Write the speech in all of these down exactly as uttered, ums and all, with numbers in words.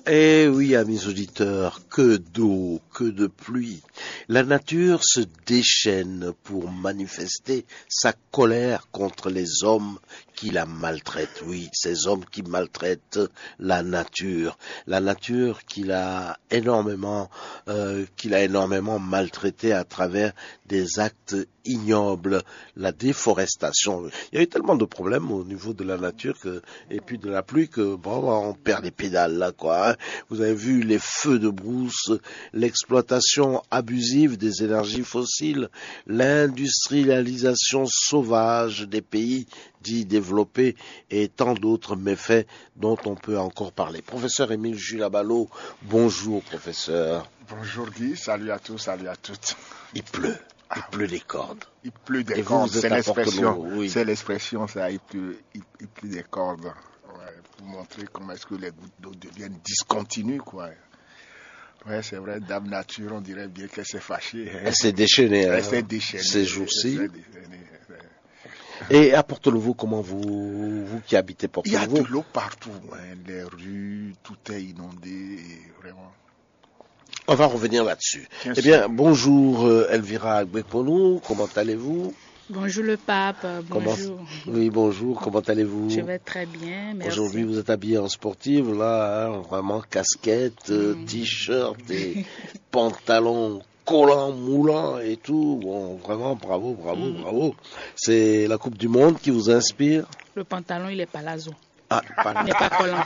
Eh oui, amis auditeurs, que d'eau, que de pluie. La nature se déchaîne pour manifester sa colère contre les hommes qui la maltraitent. Oui, ces hommes qui maltraitent la nature. La nature qui l'a énormément, euh, qui l'a énormément maltraitée à travers des actes ignobles, la déforestation. Il y a eu tellement de problèmes au niveau de la nature que, et puis de la pluie que bon, on perd les pédales là, quoi. Hein. Vous avez vu les feux de brousse, l'exploitation abusive des énergies fossiles, l'industrialisation sauvage des pays dits développés et tant d'autres méfaits dont on peut encore parler. Professeur Émile Jules Abalo, bonjour professeur. Bonjour Guy, salut à tous, salut à toutes. Il pleut. Il Ah, pleut des cordes. Il pleut des Et cordes, vous, vous c'est l'expression. Oui. C'est l'expression, ça, il pleut, il, il pleut des cordes. Ouais, pour montrer comment est-ce que les gouttes d'eau deviennent discontinues, quoi. Ouais, c'est vrai, Dame Nature, on dirait bien qu'elle s'est fâchée. Hein. Elle s'est déchaînée. Elle hein, s'est déchaînée. Ces jours-ci. Elle s'est déchaînée. Et à Porto-Novo, comment vous, vous qui habitez Porto-Novo? Il y a de l'eau partout, hein. Les rues, tout est inondé, et vraiment. On va revenir là-dessus. Bien eh sûr. bien, bonjour euh, Elvira Agbeponou, comment allez-vous? Bonjour le pape, Comment... bonjour. Oui, bonjour, comment allez-vous? Je vais très bien, merci. Aujourd'hui, vous êtes habillé en sportive, là, hein, vraiment casquette, euh, Mm. t-shirt et pantalon collant, moulant et tout. Bon, vraiment, bravo, bravo, Mm. bravo. C'est la Coupe du Monde qui vous inspire? Le pantalon, il est palazzo, Ah, pas il n'est pas collant.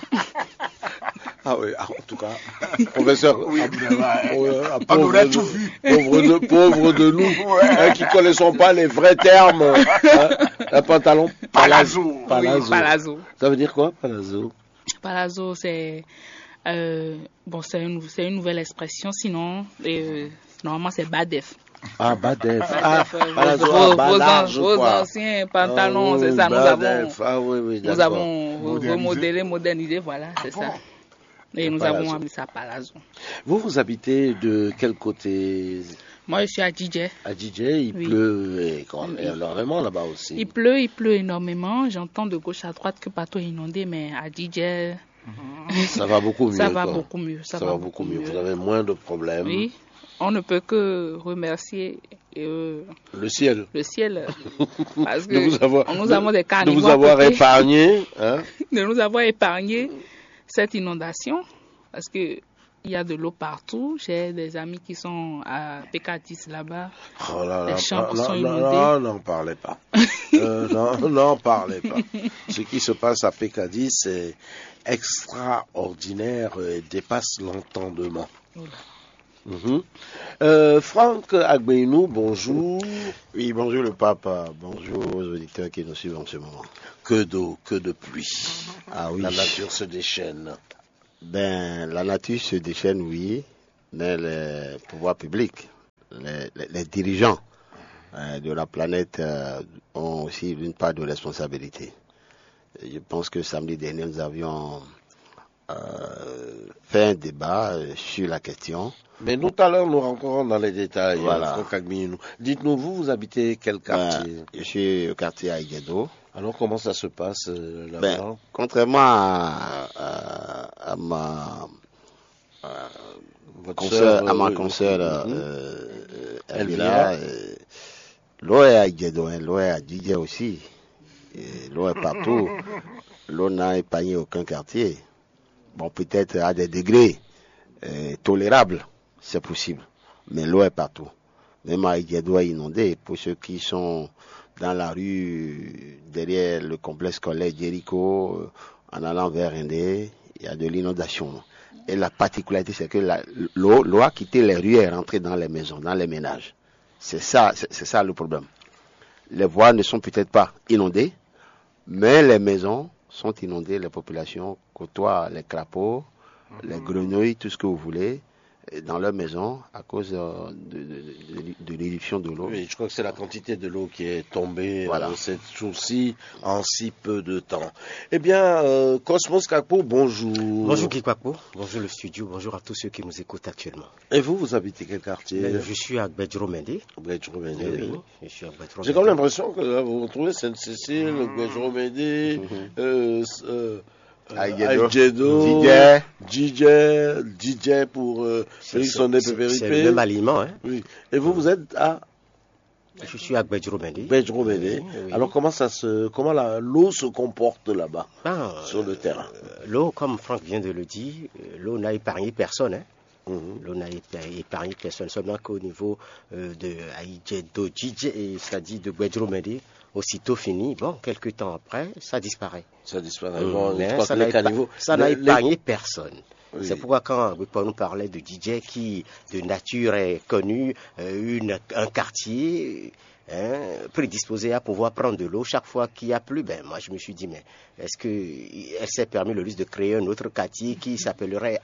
Ah oui, ah, en tout cas, professeur, Oui, ah, vraiment, euh, ah, on pauvre aurait de- tout vu. Pauvre de, pauvre de nous, hein, qui ne connaissons pas les vrais termes. Hein, un pantalon Palazzo, palazzo. Oui, palazzo. Ça veut dire quoi, palazzo? Palazzo, c'est euh, bon, c'est une, c'est une nouvelle expression, sinon, euh, normalement, c'est badef. Ah, badef. Ah, Badef, euh, palazzo, vos, ah, vos, bas vos large, an- vos quoi. anciens pantalons, Ah, c'est oui, ça, nous avons, badef. Ah oui, oui, nous d'accord. avons Modernisé. remodélé, modernisé, voilà, c'est bon? ça. Et Le nous palazzo. avons appelé ça palazzo. Vous, vous habitez de quel côté? Moi, je suis à Djidje. À D J, il Oui. pleut et quand- Oui. énormément là-bas aussi. Il pleut, il pleut énormément. J'entends de gauche à droite que partout est inondé, mais à Djidje, Ça va beaucoup mieux. ça va quoi. beaucoup mieux. Ça, Ça va beaucoup mieux. Vous avez moins de problèmes. Oui, on ne peut que remercier euh, Le ciel. le ciel parce que De vous avoir, nous avons des de caniveaux vous à avoir côté, épargné. Hein? de nous avoir épargné cette inondation parce que il y a de l'eau partout. J'ai des amis qui sont à P K dix là-bas. Oh là là, Les champs non, sont non, inondés. non, n'en parlez pas. euh, non, n'en parlez pas. Ce qui se passe à P K dix, c'est extraordinaire et dépasse l'entendement. Voilà. Mhm. Euh, Franck Agbeinou, bonjour. Oui, bonjour le pape, bonjour aux auditeurs qui nous suivent en ce moment. Que d'eau, que de pluie. Ah oui, La nature se déchaîne. ben la nature se déchaîne, oui, mais les pouvoirs publics, les, les- les dirigeants euh, de la planète euh, ont aussi une part de responsabilité. Et je pense que samedi dernier, nous avions euh, fait un débat euh, sur la question. Mais tout à l'heure, nous rentrerons dans les détails. Voilà. euh, Franck Agbeinou. Dites-nous, vous, vous habitez quel quartier? Ben, je suis au quartier Aïguedo. Alors, comment ça se passe euh, là-bas? Ben, contrairement à, à- à ma à, Votre consoeur, sœur, à ma euh, consoeur mhm. euh, euh, Elvira. Elvira, euh, l'eau est à Aïguedo, hein, l'eau est à Djidje aussi. Et l'eau est partout. L'eau n'a épargné aucun quartier. Bon, peut-être à des degrés euh, tolérables, c'est possible. Mais l'eau est partout. Même Aïguedo est inondé. Pour ceux qui sont dans la rue derrière le complexe scolaire Jéricho, euh, en allant vers Indé, il y a de l'inondation. Et la particularité, c'est que la- l'eau, l'eau a quitté les rues et est rentrée dans les maisons, dans les ménages. C'est ça, c'est, c'est ça le problème. Les voies ne sont peut-être pas inondées, mais les maisons sont inondées, les populations côtoient les crapauds, les grenouilles, tout ce que vous voulez, dans leur maison à cause euh, de, de, de, de l'éruption de l'eau. Oui, je crois que c'est la quantité de l'eau qui est tombée Voilà. euh, cette jour-ci en si peu de temps. Eh bien, euh, Cosmos Kakpo, bonjour. Bonjour Kikwapo, bonjour le studio, bonjour à tous ceux qui nous écoutent actuellement. Et vous, vous habitez quel quartier? Euh, Je suis à Bedjro Mende. Bedjro Mende, Eh oui, oui. je suis à Bedjro J'ai comme Mende. l'impression que là, vous vous retrouvez Sainte-Cécile, Bedjro Mende, euh, euh, Aïdjedo, D J, D J pour euh, Félix Ondé Pépéripé. C'est le même aliment, hein. Oui. Et vous, vous êtes à Je suis à Bedjro-Mende. Bedjro-Mende. Oui, oui. Alors comment ça se, comment la, l'eau se comporte là-bas, ah, sur le terrain? euh, L'eau, comme Franck vient de le dire, l'eau n'a épargné personne, hein. Mmh. L'eau n'a épargné personne, seulement qu'au niveau euh, de Aïdjedo, D J, c'est-à-dire de Bedjro-Mende, aussitôt fini, bon, quelques temps après, ça disparaît. Ça disparaît. Mmh, bon, mais ça n'a épa épargné les... personne. Oui. C'est pourquoi quand on nous parlait de D J qui, de nature, est connu, euh, une, un quartier hein, prédisposé à pouvoir prendre de l'eau chaque fois qu'il y a plu, ben moi je me suis dit, mais est-ce qu'elle s'est permis le luxe de créer un autre quartier qui s'appellerait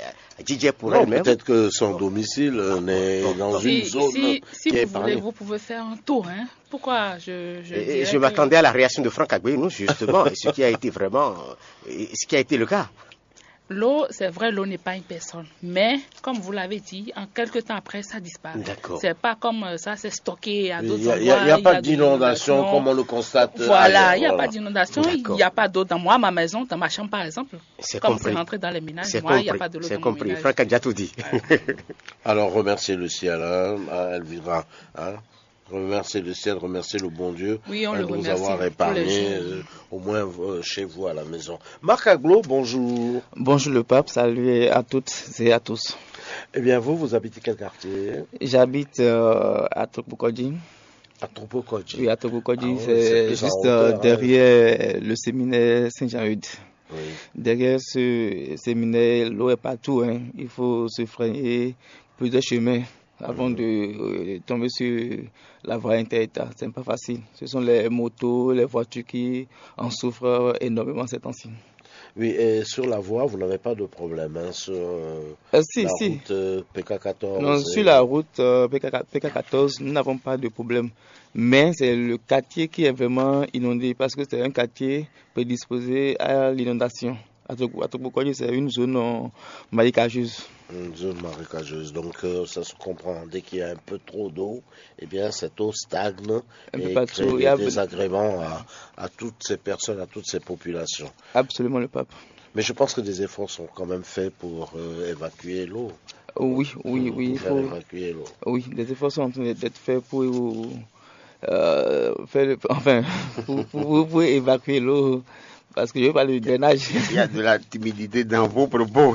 D J pour elle-même? Peut-être que son domicile n'est dans si, une zone si, si qui est vous voulez, vous pouvez faire un tour. Hein. Pourquoi je Je, et, je m'attendais que... à la réaction de Franck Agbénou, justement, et ce qui a été vraiment, ce qui a été le cas. L'eau, c'est vrai, l'eau n'est pas une personne. Mais, comme vous l'avez dit, en quelques temps après, ça disparaît. C'est pas comme ça, c'est stocké à d'autres endroits. Il n'y a, a, a pas d'inondation comme on le constate. Voilà, il n'y a voilà. pas d'inondation, il n'y a pas d'eau dans moi, ma maison, dans ma chambre par exemple. Comme c'est rentré dans les ménages, moi, il n'y a pas de l'eau dans mon compris. ménage. Franck a déjà tout dit. Alors, remerciez le ciel, hein, Elvira. Hein. Remercier le ciel, remercier le bon Dieu oui, on hein, le de vous remercie avoir épargné, euh, au moins euh, chez vous à la maison. Marc Aglo, bonjour. Bonjour le pape, salut à toutes et à tous. Eh bien, vous, vous habitez quel quartier? J'habite euh, à Topokodji. À Topokodji. Oui, à Topokodji, ah, c'est juste hauteur, euh, derrière hein. le séminaire Saint-Jean-Eudes. Oui. Derrière ce séminaire, l'eau est partout. Hein. Il faut se freiner plusieurs chemins avant de euh, tomber sur la voie inter-État. C'est pas facile. Ce sont les motos, les voitures qui en souffrent énormément ces temps-ci. Oui, et sur la voie, vous n'avez pas de problème, hein, sur euh, euh, si, la si. route euh, P K quatorze. Non, et... sur la route euh, P K quatorze, nous n'avons pas de problème. Mais c'est le quartier qui est vraiment inondé parce que c'est un quartier prédisposé à l'inondation. À Topokodji, c'est une zone euh, marécageuse. Une zone marécageuse, donc euh, ça se comprend. Dès qu'il y a un peu trop d'eau, eh bien cette eau stagne un et crée trop. des a... désagréments à, à toutes ces personnes, à toutes ces populations. Absolument, le pape. Mais je pense que des efforts sont quand même faits pour euh, évacuer l'eau. Oui, oui, oui. Pour faire faut... évacuer l'eau. Oui, des efforts sont en train d'être faits pour, euh, faire, enfin, pour, pour, pour évacuer l'eau. Parce que je veux pas le drainage. Il y a de la timidité dans vos propos.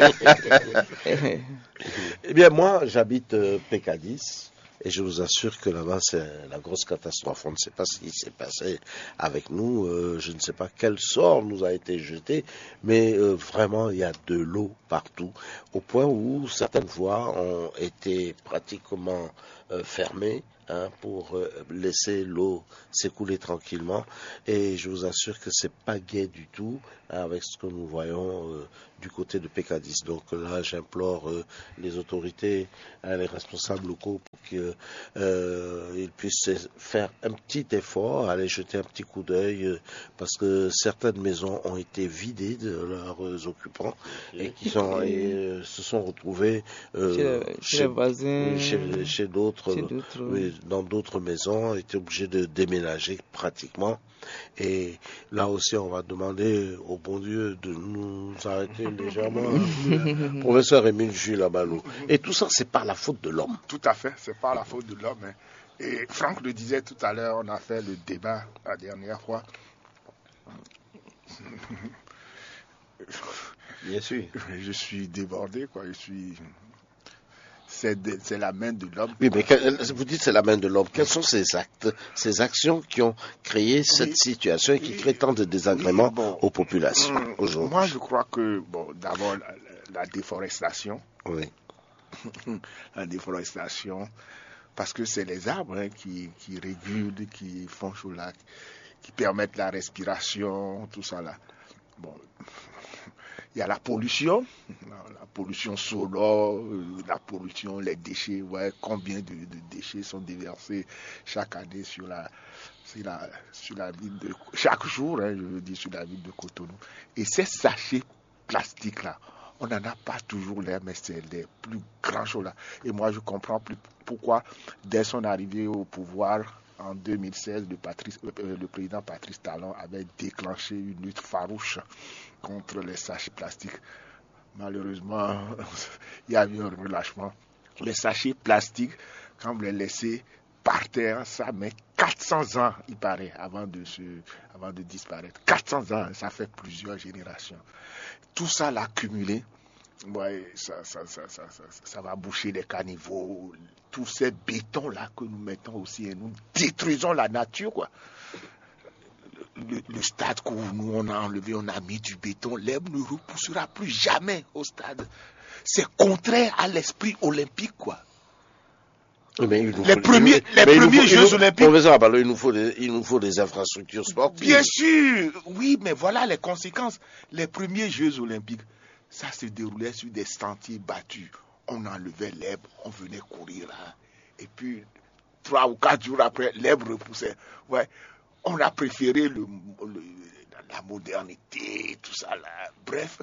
Eh bien, moi, j'habite euh, P K dix et je vous assure que là-bas, c'est la grosse catastrophe. On ne sait pas ce qui s'est passé avec nous. Euh, je ne sais pas quel sort nous a été jeté, mais euh, vraiment, il y a de l'eau partout, au point où certaines voies ont été pratiquement euh, fermées. Hein, pour euh, laisser l'eau s'écouler tranquillement, et je vous assure que c'est pas gai du tout hein, avec ce que nous voyons euh, du côté de P K dix. Donc là, j'implore euh, les autorités, hein, les responsables locaux pour qu'ils euh, puissent faire un petit effort, aller jeter un petit coup d'œil, euh, parce que certaines maisons ont été vidées de leurs euh, occupants et qui sont et, euh, se sont retrouvés euh, chez, chez, chez les voisins, chez, chez d'autres. Oui, dans d'autres maisons, étaient obligés de déménager pratiquement. Et là aussi, on va demander au bon Dieu de nous arrêter légèrement. Professeur Émile Jules Abalo. Et tout ça, c'est pas la faute de l'homme. Tout à fait, c'est pas la faute de l'homme. Hein. Et Franck le disait tout à l'heure, on a fait le débat la dernière fois. Bien sûr. Je suis débordé, quoi. Je suis... C'est, de, c'est la main de l'homme. Oui, mais que, vous dites c'est la main de l'homme. Quels sont ces actes, ces actions qui ont créé oui, cette situation et qui créent tant de désagréments oui, bon, aux populations hum, aujourd'hui? Moi, je crois que, bon, d'abord, la, la déforestation. Oui. La déforestation, parce que c'est les arbres hein, qui, qui régulent, qui font chaud là, qui permettent la respiration, tout ça là. Bon. Il y a la pollution, la pollution sonore, la pollution, les déchets. Ouais, combien de, de déchets sont déversés chaque année sur la, sur la, sur la ville de, chaque jour, hein, je veux dire, sur la ville de Cotonou. Et ces sachets plastiques-là, on n'en a pas toujours l'air, mais c'est les plus grands choses là. Et moi, je comprends plus pourquoi, dès son arrivée au pouvoir, en deux mille seize, le, Patrice, euh, le président Patrice Talon avait déclenché une lutte farouche contre les sachets plastiques. Malheureusement, il y a eu un relâchement. Les sachets plastiques, quand vous les laissez par terre, ça met quatre cents ans, il paraît, avant de, se, avant de disparaître. quatre cents ans, ça fait plusieurs générations. Tout ça, l'accumulé, ouais, ça, ça, ça, ça, ça, ça va boucher les caniveaux. Tous ces bétons-là que nous mettons aussi, et nous détruisons la nature, quoi. Le, le stade que nous on a enlevé, on a mis du béton, l'herbe ne repoussera plus jamais au stade. C'est contraire à l'esprit olympique, quoi. Mais les faut, premiers, les mais premiers faut, Jeux nous, olympiques. Professeur Abalo, il nous faut des, il nous faut des infrastructures sportives. Bien sûr, oui, mais voilà les conséquences. Les premiers Jeux olympiques, ça se déroulait sur des sentiers battus. On enlevait l'herbe, on venait courir là. Et puis, trois ou quatre jours après, l'herbe repoussait. Ouais. On a préféré le, le, la modernité, tout ça là. Bref,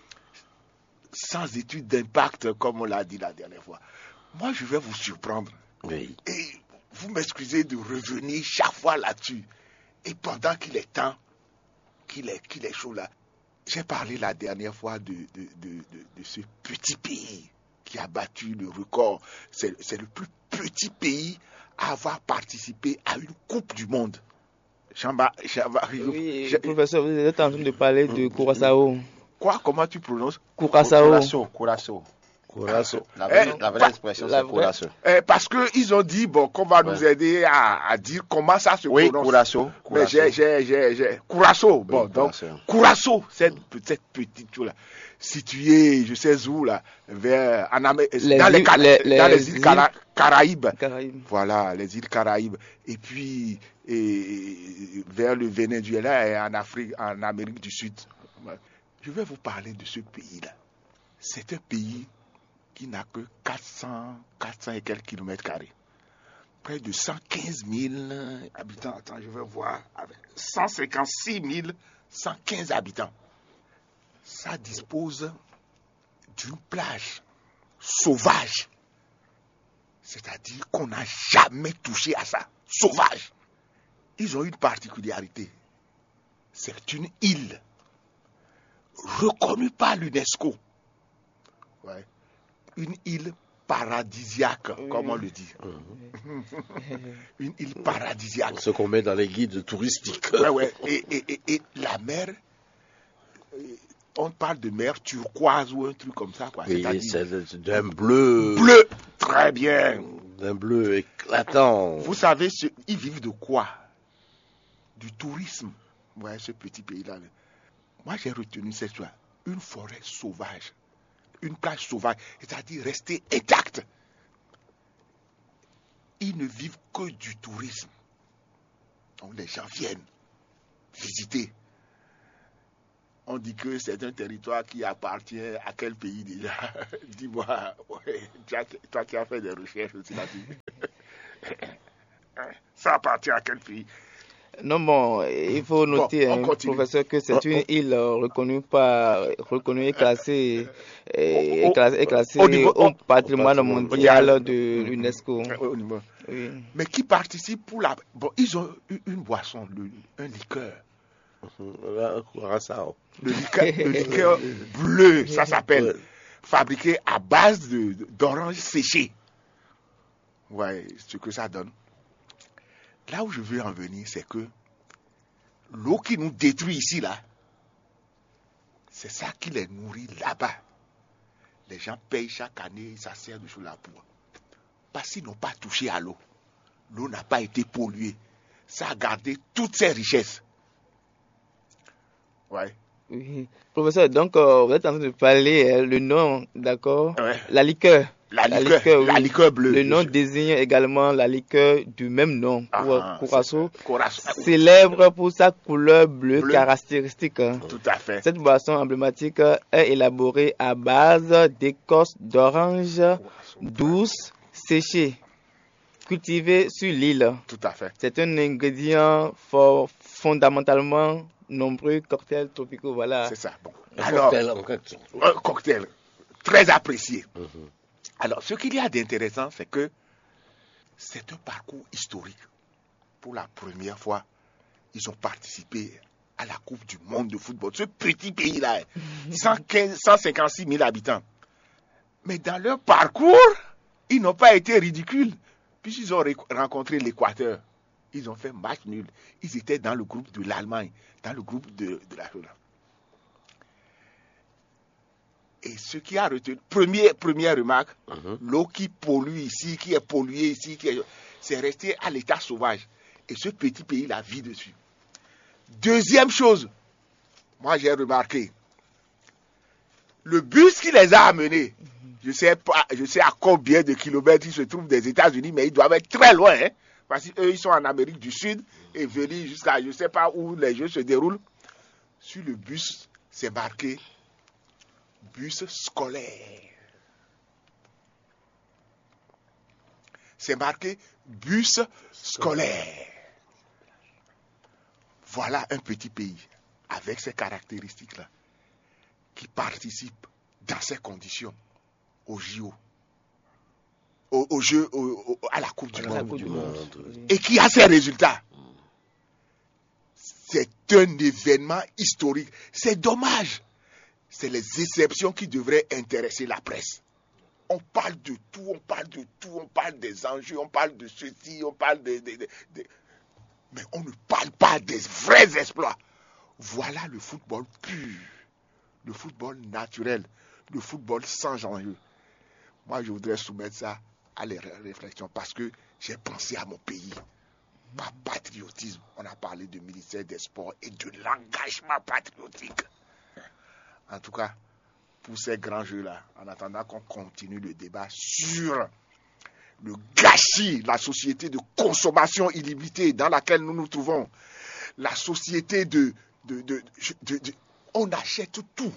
sans étude d'impact, comme on l'a dit la dernière fois. Moi, je vais vous surprendre. Oui. Et vous m'excusez de revenir chaque fois là-dessus. Et pendant qu'il est temps, qu'il est, qu'il est chaud là, j'ai parlé la dernière fois de, de, de, de, de ce petit pays qui a battu le record. C'est, c'est le plus petit pays à avoir participé à une Coupe du Monde. Chamba, Chamba, oui, je, professeur, vous êtes en train de parler de Curaçao. Quoi? Comment tu prononces? Curaçao. Curaçao. Curaçao. La vraie, eh, la vraie expression, c'est Curaçao. Eh, parce qu'ils ont dit, bon, qu'on va ouais. nous aider à, à dire comment ça se oui, prononce. Curaçao. Mais j'ai, j'ai, j'ai, j'ai. Curaçao. Bon, oui, donc, Curaçao, cette, cette petite chose-là, située, je sais où, là, vers, en Amérique, dans, les, les, les, dans les îles, îles Cara- Caraïbes. Caraïbes. Voilà, les îles Caraïbes. Et puis, et, vers le Venezuela et en Afrique, en Amérique du Sud. Je vais vous parler de ce pays-là. C'est un pays qui n'a que quatre cents, quatre cents et quelques kilomètres carrés. Près de cent quinze mille habitants. Attends, je vais voir. Avec cent cinquante-six mille cent quinze habitants. Ça dispose d'une plage sauvage. C'est-à-dire qu'on n'a jamais touché à ça. Sauvage. Ils ont une particularité. C'est une île reconnue par l'UNESCO. Ouais. Une île paradisiaque, oui. Comme on le dit. Mmh. Une île paradisiaque. Ce qu'on met dans les guides touristiques. Ouais, ouais. Et, et, et, et la mer, on parle de mer turquoise ou un truc comme ça, quoi. Oui, c'est-à-dire c'est d'un bleu. Bleu, très bien. D'un bleu éclatant. Vous savez, ce, ils vivent de quoi? Du tourisme. Ouais, ce petit pays-là. Moi, j'ai retenu cette chose. Une forêt sauvage. Une plage sauvage, c'est-à-dire rester intacte. Ils ne vivent que du tourisme. Donc les gens viennent visiter. On dit que c'est un territoire qui appartient à quel pays déjà? Dis-moi, ouais, toi qui as fait des recherches aussi là-dessus. Ça appartient à quel pays? Non, bon, il faut noter, bon, hein, professeur, que c'est une île reconnue par, reconnue et classée, et, et classée, et classée au, niveau, au patrimoine mondial de l'UNESCO. Oui. Mais qui participe pour la... Bon, ils ont une boisson, le, un liqueur. Le liqueur, le liqueur bleu, ça s'appelle, fabriqué à base de, d'oranges séchées. Ouais, ce que ça donne. Là où je veux en venir, c'est que l'eau qui nous détruit ici, là, c'est ça qui les nourrit là-bas. Les gens payent chaque année, ça sert de choses là pour. Parce qu'ils n'ont pas touché à l'eau. L'eau n'a pas été polluée. Ça a gardé toutes ses richesses. Ouais. Oui. Professeur, donc euh, vous êtes en train de parler euh, le nom, d'accord? Ouais. La liqueur. La liqueur, la liqueur, oui. La liqueur bleue. Le nom désigne également la liqueur du même nom, ah, Curaçao, célèbre pour sa couleur bleue Bleu. caractéristique. Tout à fait. Cette boisson emblématique est élaborée à base d'écorce d'orange douce séchée, cultivée sur l'île. Tout à fait. C'est un ingrédient fort, fondamentalement nombreux cocktails tropicaux, voilà. C'est ça. Bon. Un Alors, cocktail, en fait. un cocktail très apprécié. Mm-hmm. Alors, ce qu'il y a d'intéressant, c'est que c'est un parcours historique. pour la première fois, ils ont participé à la Coupe du monde de football. Ce petit pays-là, cent quinze, cent cinquante-six mille habitants. Mais dans leur parcours, ils n'ont pas été ridicules, puisqu'ils ont rencontré l'Équateur. Ils ont fait match nul. Ils étaient dans le groupe de l'Allemagne, dans le groupe de, de la... Et ce qui a retenu, première, première remarque, uh-huh. l'eau qui pollue ici, qui est polluée ici, qui est, c'est resté à l'état sauvage. Et ce petit pays la vit dessus. Deuxième chose, moi j'ai remarqué, le bus qui les a amenés, je sais pas, je sais à combien de kilomètres ils se trouvent des États-Unis, mais ils doivent être très loin, hein, parce qu'eux ils sont en Amérique du Sud et venir jusqu'à je ne sais pas où les jeux se déroulent. Sur le bus, c'est marqué bus scolaire. C'est marqué bus scolaire. Voilà un petit pays avec ces caractéristiques-là qui participe dans ces conditions aux J O, aux, aux Jeux, aux, aux, à la Coupe du à Monde, la Coupe du monde. Et qui a ses résultats. C'est un événement historique. C'est dommage. C'est les exceptions qui devraient intéresser la presse. On parle de tout, on parle de tout, on parle des enjeux, on parle de ceci, on parle de... de, de, de... Mais on ne parle pas des vrais exploits. Voilà le football pur, le football naturel, le football sans enjeu. Moi, je voudrais soumettre ça à les réflexions parce que j'ai pensé à mon pays. Par patriotisme, on a parlé du ministère des Sports et de l'engagement patriotique. En tout cas, pour ces grands jeux-là, en attendant qu'on continue le débat sur le gâchis, la société de consommation illimitée dans laquelle nous nous trouvons, la société de... de, de, de, de on achète tout.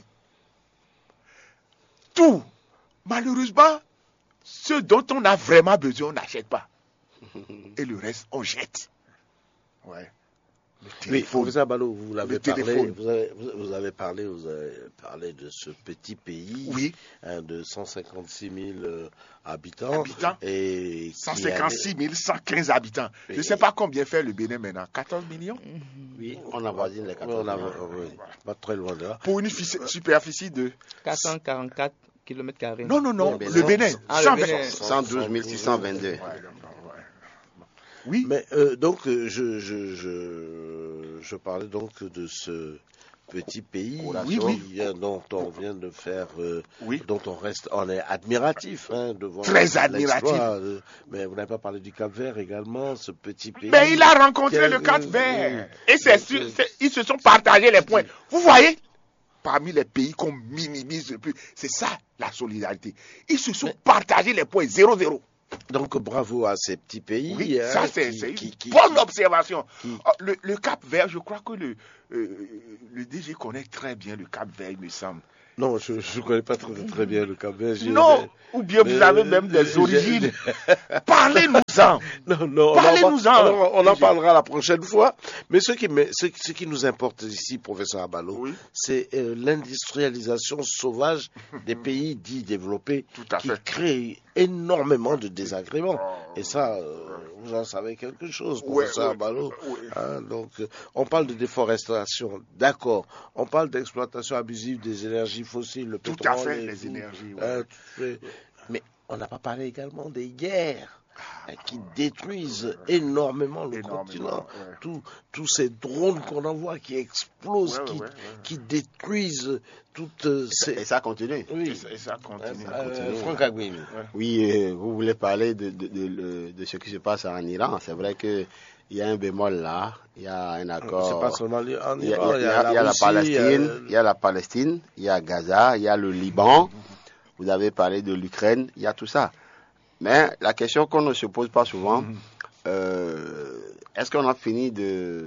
Tout. Malheureusement, ce dont on a vraiment besoin, on n'achète pas. Et le reste, on jette. Ouais. Oui, professeur Ballot, vous l'avez parlé, vous avez, vous avez parlé, vous avez parlé de ce petit pays, oui, hein, de cent cinquante-six mille euh, habitants, habitants, et cent cinquante-six mille cent quinze habitants. Je ne sais pas combien fait le Bénin maintenant, quatorze millions. Oui, on avoisine les quatorze on a, millions. Oui, pas très loin de là. Pour une superficie de quatre cent quarante-quatre kilomètres carrés. Non, non, non, le Bénin, le Bénin, ah, cent, le Bénin. cent douze mille six cent vingt-deux. Ouais. Oui. Mais euh, donc, je, je, je, je parlais donc de ce petit pays oui, oui. Vient, dont on vient de faire, euh, oui. dont on reste, on est admiratif hein, devant très admiratif. Euh, mais vous n'avez pas parlé du Cap-Vert également, ce petit pays. Mais il a rencontré le Cap-Vert et c'est, c'est, c'est, ils se sont partagés les points. Vous voyez, parmi les pays qu'on minimise le plus, c'est ça la solidarité. Ils se sont mais... partagés les points zéro zéro. Donc bravo à ces petits pays. Oui, hein, ça c'est, qui, c'est qui, une qui, bonne qui, observation. Qui, le, le Cap-Vert, je crois que le, euh, le D G connaît très bien le Cap-Vert, il me semble. Non, je ne connais pas très, très bien le Cap-Vert. Non, mais, ou bien mais, vous avez même des origines. Parlez-nous-en. Non, non, Parlez-nous-en. On, on en parlera la prochaine fois. Mais ce qui, ce, ce qui nous importe ici, professeur Abalo, oui. c'est euh, l'industrialisation sauvage des pays dits développés Tout à qui fait. crée énormément de désagréments. Et ça, euh, vous en savez quelque chose, professeur ouais, Abalo. Ouais. Hein, donc, euh, on parle de déforestation, d'accord. On parle d'exploitation abusive des énergies fossiles, le tout pétrole. Tout à fait, les, les énergies. Ouais. Hein, fait, mais on n'a pas parlé également des guerres hein, qui détruisent énormément le énormément, continent. Ouais. Tous, tous ces drones qu'on envoie qui explosent, ouais, qui, ouais, ouais, qui détruisent toutes et ces... Ça, et ça continue. Oui, et ça, et ça continue. Euh, continue. Franck Aguini. Oui, euh, vous voulez parler de, de, de, de, de ce qui se passe en Iran. C'est vrai que il y a un bémol là, il y a un accord. C'est pas seulement en Iran, il y a, il y a, il y a la, Russie, la Palestine, il y a la Palestine, il y a Gaza, il y a le Liban. Vous avez parlé de l'Ukraine, il y a tout ça. Mais la question qu'on ne se pose pas souvent, euh, est-ce qu'on a fini de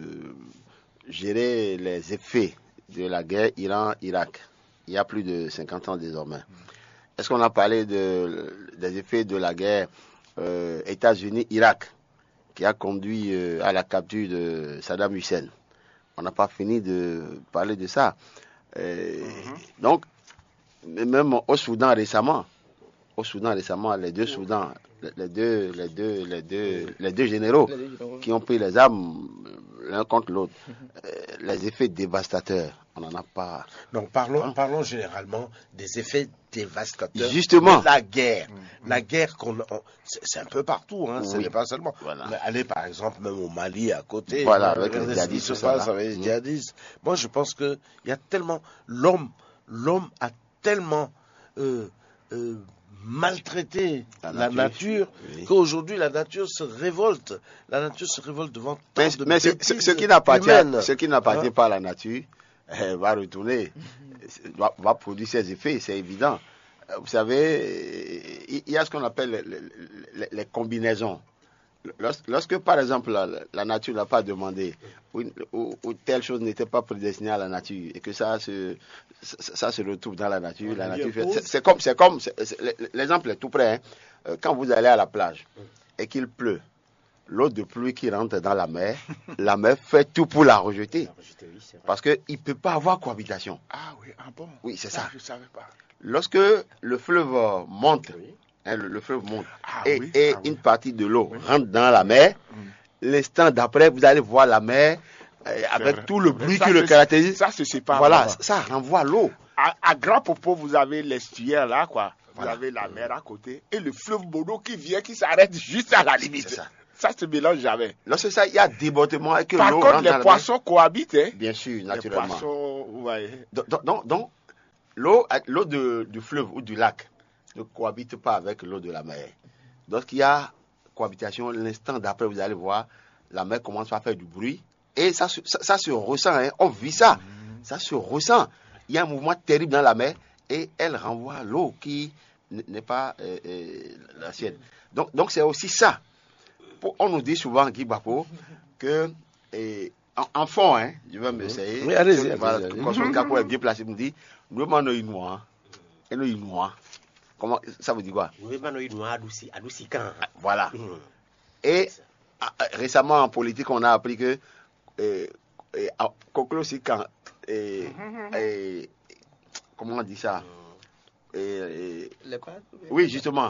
gérer les effets de la guerre Iran-Irak? Il y a plus de cinquante ans désormais. Est-ce qu'on a parlé de, des effets de la guerre euh, États-Unis-Irak qui a conduit euh, à la capture de Saddam Hussein? On n'a pas fini de parler de ça. Euh, mm-hmm. Donc, même au Soudan récemment, au Soudan récemment, les deux Soudans, les deux, les deux, les deux, les deux généraux qui ont pris les armes l'un contre l'autre. Euh, les effets dévastateurs, on n'en a pas. Non, parlons, hein? parlons généralement des effets dévastateurs. Justement. De la guerre. Mmh. La guerre, qu'on, on, c'est, c'est un peu partout, hein, oui. Ce n'est pas seulement. Voilà. Mais allez par exemple même au Mali à côté. Voilà, avec les djihadistes. Se passe avec les djihadistes. Mmh. Moi, je pense que il y a tellement l'homme, l'homme a tellement euh, euh, maltraité la, la nature, nature oui. qu'aujourd'hui la nature se révolte. La nature se révolte devant tant mais, de mais ce, ce qui n'appartient, ce qui n'appartient hein? pas à la nature euh, va retourner, va, va produire ses effets, c'est évident. Vous savez, il y a ce qu'on appelle les, les, les combinaisons. Lorsque, par exemple, la, la nature n'a pas demandé, ou, ou, ou telle chose n'était pas prédestinée à la nature, et que ça se, ça, ça se retrouve dans la nature, on la nature fait, c'est, c'est comme, c'est comme, c'est, c'est, l'exemple est tout près, hein. Quand vous allez à la plage et qu'il pleut, l'eau de pluie qui rentre dans la mer, la mer fait tout pour la rejeter, parce qu'il ne peut pas avoir cohabitation. Ah oui, ah bon? Oui, c'est ça. ça. Je ne savais pas. Lorsque le fleuve monte, Hein, le, le fleuve monte ah, et, oui, et ah, une oui. partie de l'eau oui. rentre dans la mer, mmh. l'instant d'après, vous allez voir la mer euh, avec vrai. tout le bruit ça, qui le caractérise. Ça se sépare. Voilà, ça, ça renvoie l'eau. À, à Grand Popo, vous avez l'estuaire là, quoi. Vous voilà. avez la mer à côté et le fleuve Bono qui vient, qui s'arrête juste à la limite. C'est ça. Ça se mélange jamais. Lorsque ça, il y a débordement et que Par l'eau contre, rentre les dans poissons la mer, cohabitent. Hein. Bien sûr, naturellement. Les poissons, ouais. Donc, donc, donc l'eau, l'eau de, du fleuve ou du lac ne cohabite pas avec l'eau de la mer. Lorsqu'il y a cohabitation, l'instant d'après, vous allez voir, la mer commence à faire du bruit. Et ça, ça, ça se ressent, hein. On vit ça. Mmh. Ça se ressent. Il y a un mouvement terrible dans la mer et elle renvoie l'eau qui n'est pas euh, euh, la sienne. Donc, donc c'est aussi ça. Pour, on nous dit souvent, Guy Bako, que et, en, en fond, hein, je vais m'essayer. Oui, allez-y. Voilà, quand son capot est bien placé, il me dit, nous demandons une noix. Et nous, une noix. Comment, ça veut dire quoi? Voilà. Mmh. Et à, récemment en politique, on a appris que euh, euh, Koklo Sikan, euh, euh, comment on dit ça? Mmh. Euh, euh, oui, justement.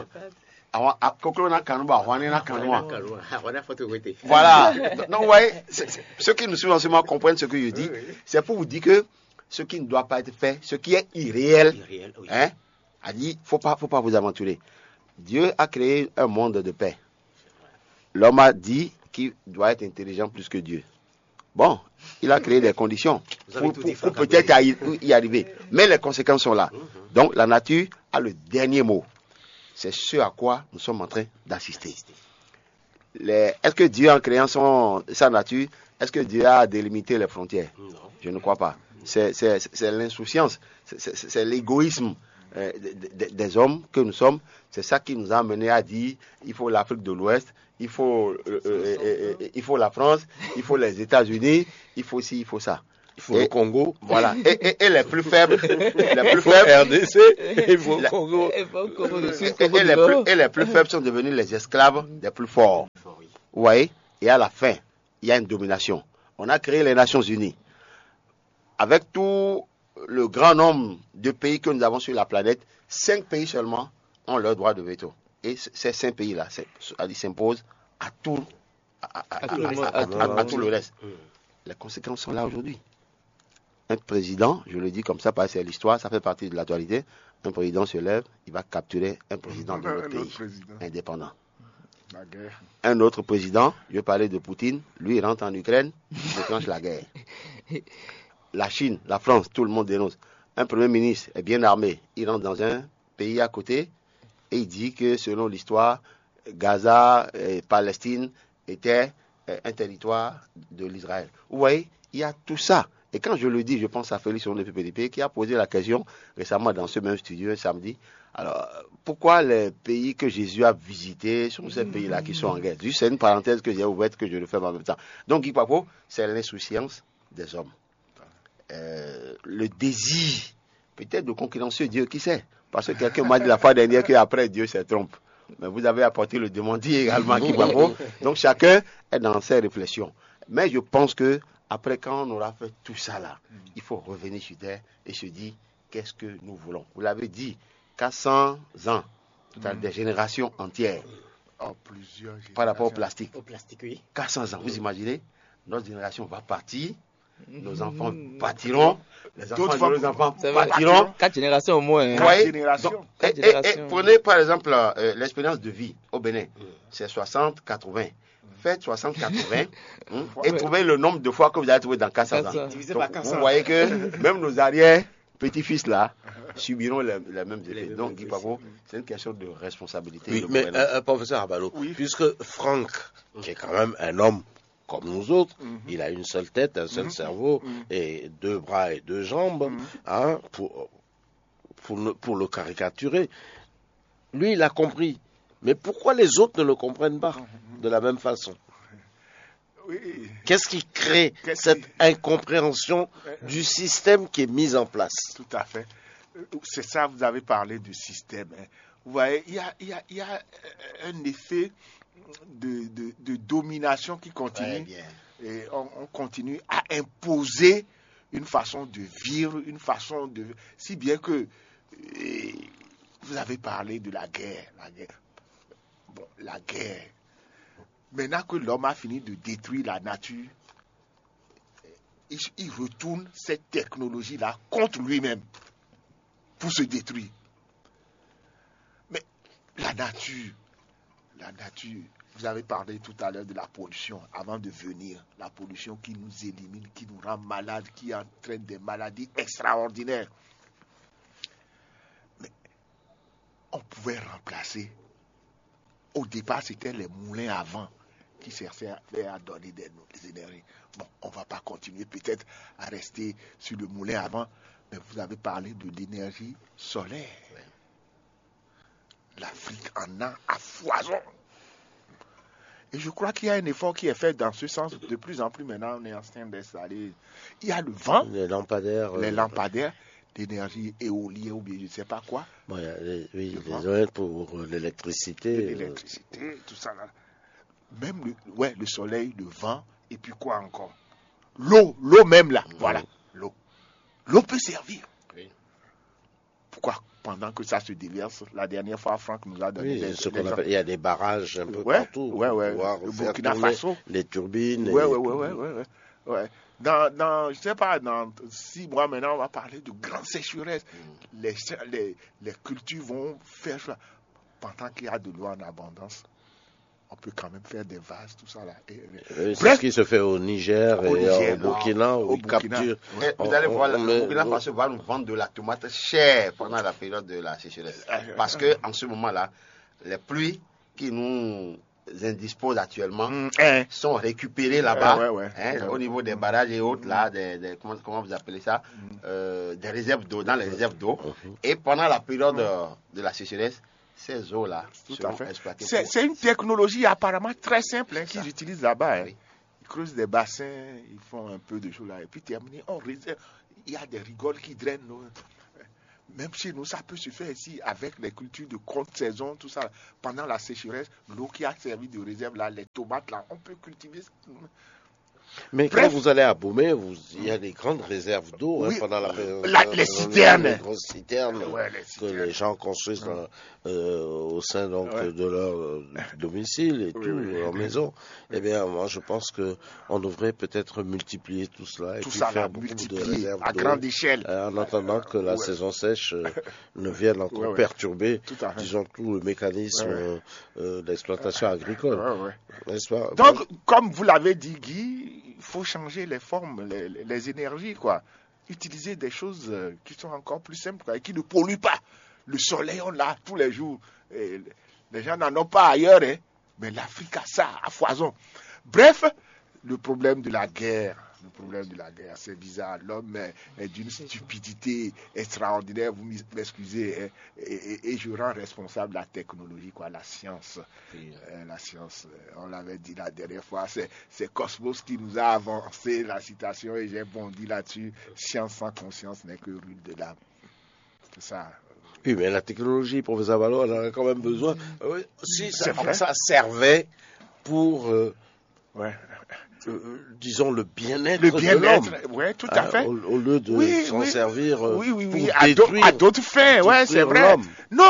Voilà. Donc, vous voyez, c'est, c'est, ceux qui nous suivent en ce moment comprennent ce que je dis. C'est pour vous dire que ce qui ne doit pas être fait, ce qui est irréel, irréel oui. hein, a dit, faut pas, faut pas vous aventurer. Dieu a créé un monde de paix. L'homme a dit qu'il doit être intelligent plus que Dieu. Bon, il a créé des conditions pour, pour, pour peut-être y arriver. Mais les conséquences sont là. Donc, la nature a le dernier mot. C'est ce à quoi nous sommes en train d'assister. Les, est-ce que Dieu, en créant son, sa nature, est-ce que Dieu a délimité les frontières? Non. Je ne crois pas. C'est, c'est, c'est l'insouciance, c'est, c'est, c'est l'égoïsme euh, des, des hommes que nous sommes. C'est ça qui nous a amené à dire il faut l'Afrique de l'Ouest, il faut, euh, euh, euh, il faut la France, il faut les États-Unis, il faut ci, il faut ça. Il faut et, le Congo. Voilà. Et, et, et les plus faibles, les plus faibles. R D C, il faut le Congo. Et, et, et, les plus, et les plus faibles sont devenus les esclaves des plus forts. Vous voyez? Et à la fin, il y a une domination. On a créé les Nations Unies. Avec tout le grand nombre de pays que nous avons sur la planète, cinq pays seulement ont leur droit de veto. Et ces cinq pays-là s'imposent à tout, à, à, à, à, à, à tout le reste. Les conséquences sont là aujourd'hui. Un président, je le dis comme ça parce que c'est l'histoire, ça fait partie de l'actualité, un président se lève, il va capturer un président de notre pays indépendant. La guerre. Un autre président, je parlais de Poutine, lui il rentre en Ukraine, il déclenche la guerre. La Chine, la France, tout le monde dénonce. Un premier ministre est bien armé, il rentre dans un pays à côté et il dit que selon l'histoire, Gaza et Palestine étaient un territoire de l'Israël. Vous voyez, il y a tout ça. Et quand je le dis, je pense à Félix Ondé P D P qui a posé la question récemment dans ce même studio un samedi. Alors, pourquoi les pays que Jésus a visités sont ces pays-là qui sont en guerre? Juste c'est une parenthèse que j'ai ouverte que je le fais en même temps. Donc, Guy Papo, c'est l'insouciance des hommes. Euh, le désir, peut-être de concurrencer Dieu, qui sait? Parce que quelqu'un m'a dit la fois dernière qu'après Dieu se trompe. Mais vous avez apporté le démenti également, Guy Papo. Donc, chacun est dans ses réflexions. Mais je pense que après, quand on aura fait tout ça là, il faut revenir sur terre et se dire qu'est-ce que nous voulons. Vous l'avez dit, qu'à cent ans, tout à des générations entières, Oh, plusieurs par rapport au plastique. Au plastique, oui. quatre cents ans, vous imaginez, notre génération va partir, nos enfants partiront, les enfants de nos enfants partiront. Quatre générations au moins. Hein. Quatre générations. Donc, et, et, et prenez par exemple euh, l'expérience de vie au Bénin, c'est soixante quatre-vingts. Faites soixante quatre-vingts hein, et trouvez le nombre de fois que vous allez trouver dans quatre cents ans. Donc, vous voyez que même nos arrières petits-fils là subiront les, les mêmes effets. Donc, Guy Pavot, c'est une question de responsabilité. Oui, de mais euh, professeur Abalo, oui. puisque Franck, qui est quand même un homme comme nous autres, mm-hmm. il a une seule tête, un seul mm-hmm. cerveau, mm-hmm. et deux bras et deux jambes, mm-hmm. hein, pour, pour, le, pour le caricaturer. Lui, il a compris. Mais pourquoi les autres ne le comprennent pas de la même façon? Oui. Qu'est-ce qui crée Qu'est-ce cette qui... incompréhension du système qui est mis en place? Tout à fait. C'est ça, vous avez parlé du système. Hein. Vous voyez, il y a, il y a, il y a un effet de, de, de domination qui continue. Ouais, et on, on continue à imposer une façon de vivre, une façon de... Si bien que et, vous avez parlé de la guerre. La guerre. Bon, la guerre. Maintenant que l'homme a fini de détruire la nature, il, il retourne cette technologie-là contre lui-même pour se détruire. Mais la nature, la nature, vous avez parlé tout à l'heure de la pollution avant de venir. La pollution qui nous élimine, qui nous rend malades, qui entraîne des maladies extraordinaires. Mais on pouvait remplacer. Au départ, c'était les moulins à vent qui servaient à donner des, des énergies. Bon, on ne va pas continuer peut-être à rester sur le moulin à vent, mais vous avez parlé de l'énergie solaire. L'Afrique en a à foison. Et je crois qu'il y a un effort qui est fait dans ce sens. De plus en plus maintenant, on est en train d'installer. Il y a le vent, les lampadaires, les lampadaires d'énergie éolienne ou bien je ne sais pas quoi. Bon, il y a les, oui, les éoliennes pour l'électricité. L'électricité, euh... tout ça là. Même le, ouais, le soleil, le vent, et puis quoi encore? L'eau, l'eau même là, mmh. Voilà, l'eau. L'eau peut servir. Oui. Pourquoi? Pendant que ça se déverse, la dernière fois, Franck nous a donné oui, des, ce des qu'on appelle, il y a des barrages un peu ouais, partout. Ouais, ouais, pour le Burkina Faso. Les turbines. Ouais, et... ouais, ouais, ouais, ouais, ouais, ouais. Dans, dans, je sais pas, dans six mois maintenant, on va parler de grandes sécheresses. Mmh. Les, les, les cultures vont faire choix. Pendant qu'il y a de l'eau en abondance, on peut quand même faire des vases, tout ça là. Et, oui, c'est ce qui se fait au Niger au et Niger, au Burkina, où ils capturent. Vous allez voir, le Burkina Faso va nous vendre de la tomate chère pendant la période de la sécheresse. Parce qu'en ce moment-là, les pluies qui nous indisposent actuellement mmh, hein. sont récupérées là-bas, euh, ouais, ouais, hein, ouais, au niveau des barrages et autres, là, des, des, comment, comment vous appelez ça, mmh. euh, des réserves d'eau, dans les réserves d'eau. Mmh. Et pendant la période mmh. de la sécheresse, ces eaux-là seront exploitées. C'est, c'est une technologie apparemment très simple hein, qu'ils utilisent là-bas. Hein. Oui. Ils creusent des bassins, ils font un peu de choses là, et puis terminé, on réserve. Il y a des rigoles qui drainent l'eau. Même chez nous, ça peut se faire ici avec les cultures de courte saison, tout ça. Pendant la sécheresse, l'eau qui a servi de réserve, là, les tomates, là, on peut cultiver. Mais Bref, quand vous allez à Bomé, vous, il y a des grandes réserves d'eau oui, hein, pendant la, la, les citernes. Les grosses citernes ouais, les que les gens construisent dans, euh, au sein donc, ouais. de leur euh, domicile et oui, tout, oui, leur oui, maison. Oui. Eh bien, moi, je pense qu'on devrait peut-être multiplier tout cela et tout puis ça, faire beaucoup de réserves à d'eau, grande échelle. Euh, en attendant que la ouais. saison sèche euh, ne vienne encore ouais, ouais. perturber, tout disons, tout le mécanisme ouais. euh, d'exploitation agricole. Ouais, ouais. N'est-ce pas? Donc, bon, comme vous l'avez dit, Guy, il faut changer les formes, les, les énergies, quoi. Utiliser des choses qui sont encore plus simples, quoi, et qui ne polluent pas. Le soleil, on l'a tous les jours. Et les gens n'en ont pas ailleurs, hein, mais l'Afrique a ça, à foison. Bref, le problème de la guerre, le problème de la guerre, c'est bizarre. L'homme est, est d'une stupidité extraordinaire, vous m'excusez, hein, et, et, et je rends responsable la technologie, quoi, la science. Oui. Euh, la science, on l'avait dit la dernière fois, c'est, c'est Cosmos qui nous a avancé la citation, et j'ai bondi là-dessus. Science sans conscience n'est que ruine de l'âme. C'est ça. Oui, mais la technologie, professeur Ballot, on en a quand même besoin. Euh, si ça, ça servait pour, euh, ouais. euh, disons, le bien-être, le bien-être de l'homme. Oui, tout à fait. Euh, au, au lieu de oui, s'en oui. servir euh, oui, oui, oui. pour à, détruire, à d'autres fins, ouais, c'est vrai. l'homme. Non,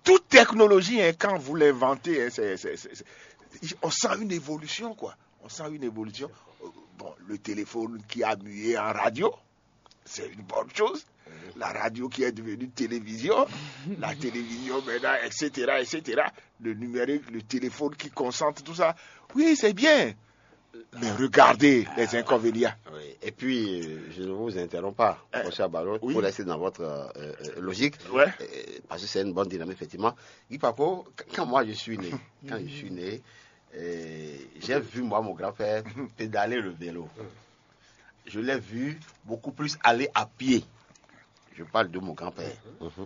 toute technologie, hein, quand vous l'inventez, hein, c'est, c'est, c'est, c'est, on sent une évolution, quoi. On sent une évolution. Bon, le téléphone qui a mué en radio, c'est une bonne chose. La radio qui est devenue télévision, la télévision maintenant, et cetera, et cetera. Le numérique, le téléphone qui concentre tout ça. Oui, c'est bien. Mais regardez les inconvénients. Oui. Et puis, je ne vous interromps pas, Euh, M. Abalo, oui. pour rester dans votre euh, euh, logique, Ouais. euh, parce que c'est une bonne dynamique, effectivement. Guy Papo, quand moi je suis né, quand je suis né, euh, j'ai vu, moi, mon grand-père pédaler le vélo. Je l'ai vu beaucoup plus aller à pied. Je parle de mon grand-père. Mhm.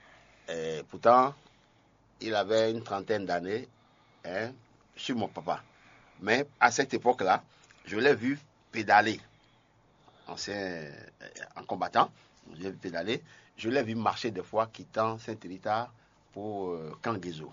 Et pourtant, il avait une trentaine d'années, hein, sur mon papa. Mais à cette époque-là, je l'ai vu pédaler. Ancien, euh, en combattant, je l'ai vu pédaler. Je l'ai vu marcher des fois quittant Saint-Rita pour euh, Kanguezo.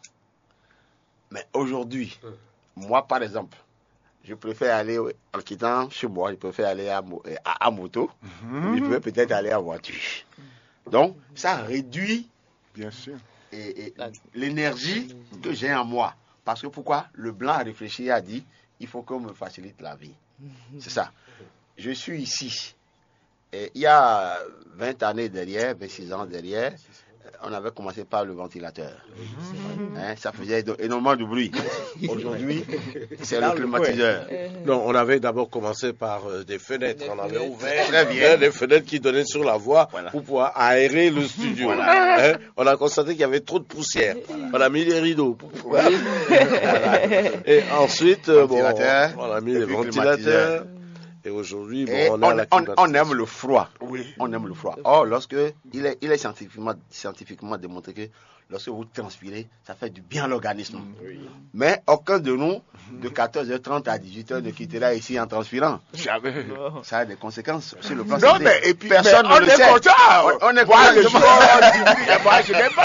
Mais aujourd'hui, moi par exemple, je préfère aller, en quittant chez moi, je préfère aller à, mo- à, à moto, je peux peut-être aller en voiture. Donc, ça réduit Bien sûr. et, et l'énergie que j'ai en moi. Parce que pourquoi? Le blanc a réfléchi et a dit, il faut qu'on me facilite la vie. C'est ça. Je suis ici. Et il y a vingt années derrière, vingt-six ans derrière, on avait commencé par le ventilateur. Hein, ça faisait énormément de bruit. Aujourd'hui, c'est le climatiseur. Non, on avait d'abord commencé par euh, des fenêtres. On avait ouvert Très bien. hein, des fenêtres qui donnaient sur la voie Voilà. pour pouvoir aérer le studio. Hein, on a constaté qu'il y avait trop de poussière. On a mis les rideaux pour pouvoir. Voilà. Et ensuite, euh, bon, Ventilateur, on a mis et les puis ventilateurs. Et aujourd'hui, bon, Et on, est à on, la on- climatisation. on aime le froid. Oui. On aime le froid. Or, lorsque il est, il est scientifiquement, scientifiquement démontré que lorsque vous transpirez, ça fait du bien à l'organisme. Mais aucun de nous, de quatorze heures trente à dix-huit heures, ne quittera ici en transpirant. Jamais. Ça a des conséquences sur le plan Non, santé. mais et puis, personne mais ne on le est sait. content. On, on est Moi, content, le je jour, pense. on dit, moi, je n'aime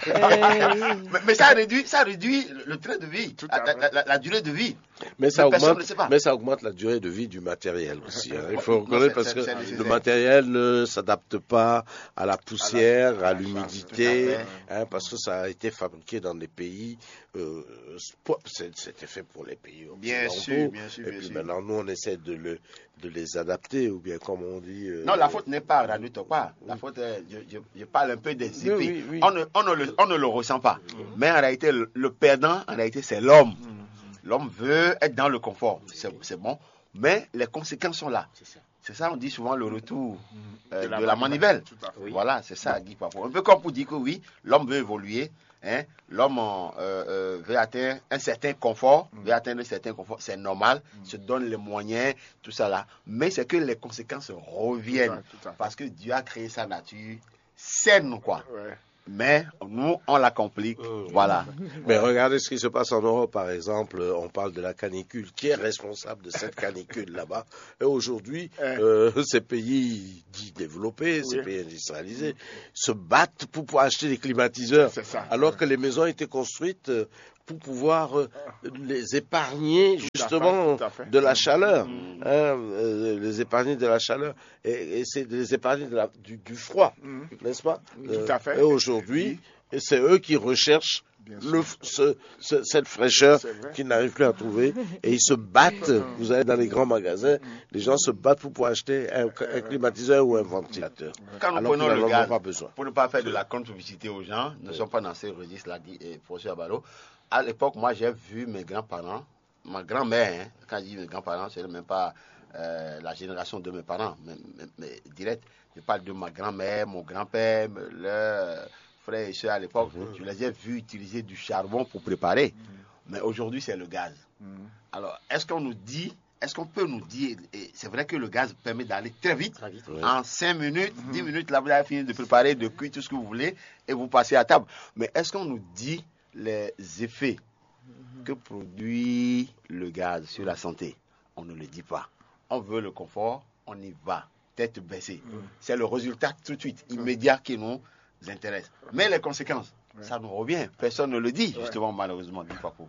pas. mais, mais ça réduit, ça réduit le, le train de vie, Tout la, à fait. la- la- la durée de vie. Mais ça, Mais personne augmente, ne sait pas. mais ça augmente la durée de vie du matériel aussi. hein. Il faut Non, reconnaître c'est- parce c'est- que c'est le nécessaire. matériel ne s'adapte pas à la poussière, à, à la l'humidité, tout à hein, parce que ça a été fabriqué dans des pays. Euh, spo- c'est- c'était fait pour les pays Bien occidentaux. sûr, bien sûr, Et bien puis sûr. maintenant, nous, on essaie de, le, de les adapter, ou bien comme on dit. euh, Non, la faute n'est pas à Radio Topa. La faute est, je, je- je parle un peu des effets. Oui, oui, oui. On, ne, on, ne le, on ne le ressent pas. Mais en réalité, le, le perdant, en réalité, c'est l'homme. L'homme veut être dans le confort. C'est c'est bon. Mais les conséquences sont là. C'est ça, on dit souvent le retour euh, de, la manivelle. Tout à fait. Voilà, c'est ça, Guy Papo. Un peu comme pour dire que oui, l'homme veut évoluer. Hein, l'homme euh, euh, veut atteindre un certain confort, veut atteindre un certain confort, c'est normal, se donne les moyens, tout ça là. Mais c'est que les conséquences reviennent. Tout à- tout à fait. Parce que Dieu a créé sa nature saine, quoi. Ouais. Mais nous, on la complique. Voilà. Mais regardez ce qui se passe en Europe, par exemple. On parle de la canicule. Qui est responsable de cette canicule là-bas? Et aujourd'hui, euh, ces pays dits développés, ces Oui. pays industrialisés, se battent pour pouvoir acheter des climatiseurs. C'est ça. Alors que les maisons étaient construites euh, pour pouvoir euh, les épargner justement tout à fait. de la chaleur, hein, euh, les épargner de la chaleur et, et c'est de les épargner de la, du, du froid, n'est-ce pas? Tout à fait. Et aujourd'hui, et c'est eux qui recherchent Bien le, f- ce- ce- cette fraîcheur C'est vrai. qu'ils n'arrivent plus à trouver et ils se battent. Vous allez dans les grands magasins, les gens se battent pour pouvoir acheter un, un climatiseur ou un ventilateur. Quand nous Alors prenons qu'ils le n'en gaz, ont pas besoin. pour ne pas faire de la contre-publicité aux gens, ne sommes pas dans ces registres, l'a dit eh, professeur Abalo. À l'époque, moi, j'ai vu mes grands-parents, ma grand-mère, hein, quand je dis mes grands-parents, ce n'est même pas euh, la génération de mes parents, mais, mais- mais direct. Je parle de ma grand-mère, mon grand-père, leurs frères et soeurs à l'époque. Je les ai vus utiliser du charbon pour préparer. Mais aujourd'hui, c'est le gaz. Alors, est-ce qu'on nous dit, est-ce qu'on peut nous dire, et c'est vrai que le gaz permet d'aller très vite, Très vite. en cinq minutes, dix minutes, là, vous avez fini de préparer, de cuire tout ce que vous voulez, et vous passez à table. Mais est-ce qu'on nous dit les effets que produit le gaz sur la santé? On ne le dit pas. On veut le confort, on y va, tête baissée. C'est le résultat tout de suite, immédiat qui nous intéresse. Mais les conséquences, ça nous revient. Personne ne le dit, justement, malheureusement, dit Papo.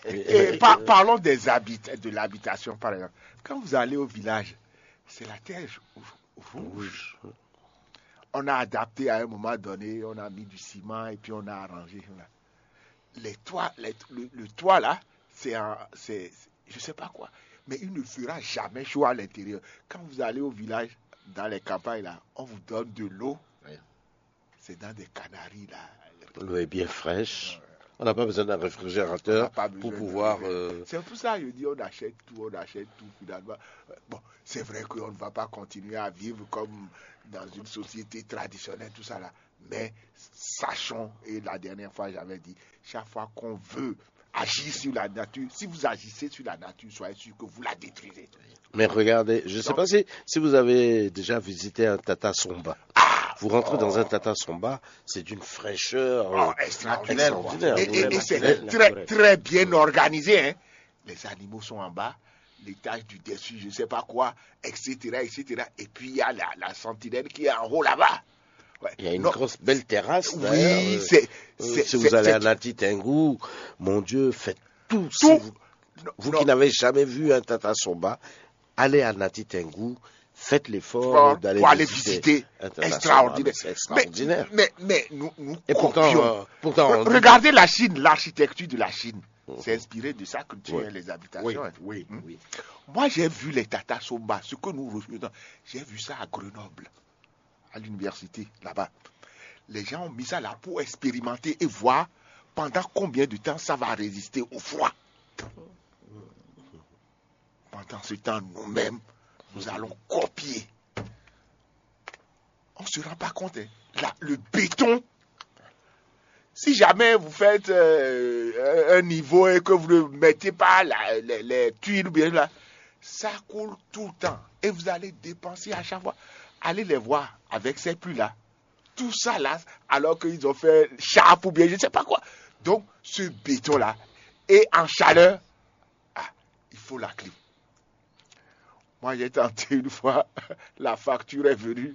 Et par- parlons des habits, de l'habitation, par exemple. Quand vous allez au village, c'est la terre rouge. on a adapté à un moment donné, on a mis du ciment et puis on a arrangé. Les toits, les, le, le toit là, c'est, un, c'est, je sais pas quoi, mais il ne fera jamais chaud à l'intérieur. Quand vous allez au village, dans les campagnes là, on vous donne de l'eau. Oui. C'est dans des canaries là. L'eau est bien fraîche. On n'a pas besoin d'un réfrigérateur pour pouvoir... Euh... C'est pour ça que je dis on achète tout, on achète tout finalement. Bon, c'est vrai qu'on ne va pas continuer à vivre comme dans une société traditionnelle, tout ça là. Mais sachons, et la dernière fois j'avais dit, chaque fois qu'on veut agir sur la nature, si vous agissez sur la nature, soyez sûr que vous la détruisez. Mais regardez, je ne sais pas si, si vous avez déjà visité un Tata Somba. Ah, vous rentrez oh. dans un Tata Somba, c'est d'une fraîcheur oh, euh, extraordinaire. extraordinaire. Et, et, et c'est très, très bien organisé. Hein. Les animaux sont en bas, l'étage du dessus, je ne sais pas quoi, et cetera, et cetera. Et puis il y a la, la sentinelle qui est en haut là-bas. Ouais. Il y a une non. grosse belle terrasse. Oui, euh, c'est, c'est. Si c'est, vous c'est, allez c'est... à Nati Tengu, mon Dieu, faites tout. tout. Si vous non, vous non. qui n'avez jamais vu un Tata Somba, allez à Nati Tengu, faites l'effort Fort, d'aller pour aller visiter. visiter. Extraordinaire. C'est extraordinaire. Mais, mais, mais nous, nous Et pourtant, euh, pourtant regardez la Chine, l'architecture de la Chine. Mmh. C'est inspiré de ça que tu oui. as les habitations. Oui, hein. oui, mmh. oui. Moi, j'ai vu les Tata Somba, ce que nous refusons. J'ai vu ça à Grenoble, à l'université, là-bas. Les gens ont mis ça là pour expérimenter et voir pendant combien de temps ça va résister au froid. Pendant ce temps, nous-mêmes, nous allons copier. On ne se rend pas compte. Hein. Là, le béton, si jamais vous faites euh, un niveau et que vous ne mettez pas la, les, les tuiles, bien là, ça coule tout le temps. Et vous allez dépenser à chaque fois. Allez les voir avec ces pluies-là. Tout ça là, alors qu'ils ont fait chape ou bien je ne sais pas quoi. Donc, ce béton-là est en chaleur. Ah, il faut la clé. Moi, j'ai tenté une fois, la facture est venue.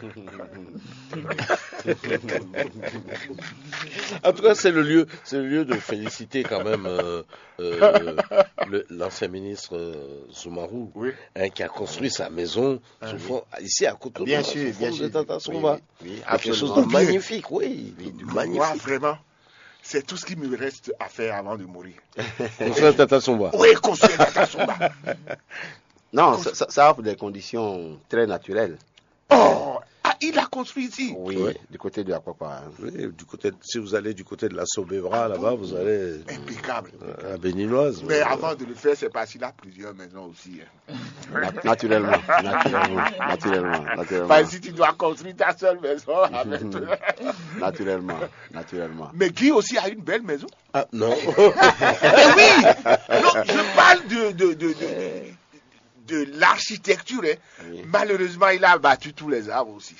En tout cas, c'est le lieu, c'est le lieu de féliciter quand même euh, euh, le, l'ancien ministre euh, Soumarou, oui. hein, qui a construit sa maison ah, oui. fond, ici à Cotonou. Bien sûr, bien sûr. Tata Somba. Oui, oui, quelque chose de magnifique, oui, oui de magnifique. Moi, vraiment, c'est tout ce qui me reste à faire avant de mourir. Construire Tata Somba. Oui, construire Tata Somba. Non, ça, ça, ça offre des conditions très naturelles. Oh, ah, il a construit ici. Oui, oui. Du côté de la Papa. Hein. Oui, du côté, de, si vous allez du côté de la Sobevra, ah, là-bas, vous allez... Impeccable. À Béninoise. Mais ouais. avant de le faire, c'est parce qu'il a plusieurs maisons aussi. Hein. Naturellement, naturellement, naturellement, naturellement. Parce que si tu dois construire ta seule maison avec Naturellement, naturellement. Mais Guy aussi a une belle maison. Ah, non. Mais oui. Non, je parle de... de, de, de, de de l'architecture, hein. Oui. Malheureusement, il a abattu tous les arbres aussi.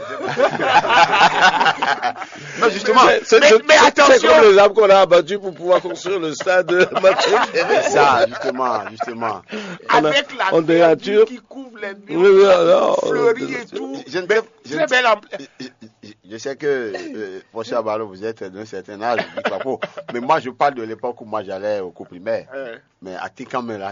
Non, justement, mais, c'est, mais, c'est, mais attention, c'est comme les arbres qu'on a abattus pour pouvoir construire le stade. Ça, justement, justement. Avec on a, la verdure qui couvre les murs, oui, alors, fleuris et tout. Je, je, je, très belle je, je, je sais que, euh, Monsieur Abalo, vous êtes d'un certain âge, mais moi, je parle de l'époque où moi j'allais au cours primaire. Euh. Mais à Tikamela,